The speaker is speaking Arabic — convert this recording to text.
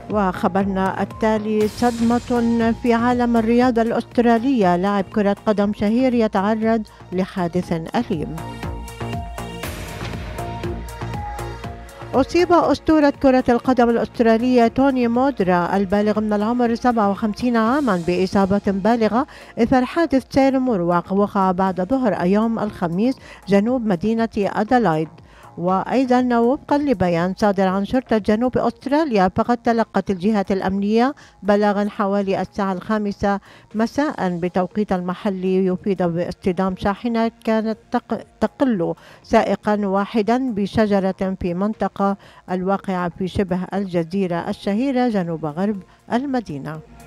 وخبرنا التالي: صدمة في عالم الرياضة الأسترالية، لاعب كرة قدم شهير يتعرض لحادث أليم. أصيب أسطورة كرة القدم الأسترالية توني مودرا البالغ من العمر 57 عاما بإصابة بالغة إثر حادث سير مروق وقع بعد ظهر يوم الخميس جنوب مدينة أدلايد. وأيضا وفقا لبيان صادر عن شرطة جنوب أستراليا، فقد تلقت الجهات الأمنية بلاغا حوالي الساعة 5 مساء بتوقيت المحلي يفيد باصطدام شاحنة كانت تقل سائقا واحدا بشجرة في منطقة الواقعة في شبه الجزيرة الشهيرة جنوب غرب المدينة.